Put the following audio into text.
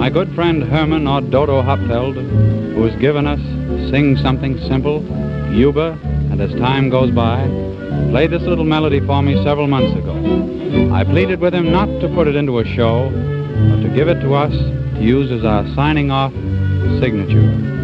My good friend Herman or Dodo Hopfeld, who has given us Sing Something Simple, Yuba, and As Time Goes By, played this little melody for me several months ago. I pleaded with him not to put it into a show, but to give it to us to use as our signing off signature.